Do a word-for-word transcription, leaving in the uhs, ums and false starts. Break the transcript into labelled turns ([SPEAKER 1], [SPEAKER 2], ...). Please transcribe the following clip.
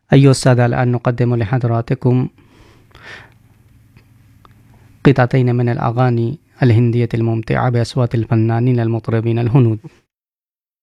[SPEAKER 1] أيها السادة، الآن نقدم لحضراتكم قطعتين من الأغاني الهندية الممتعة بأصوات الفنانين المطربين الهنود.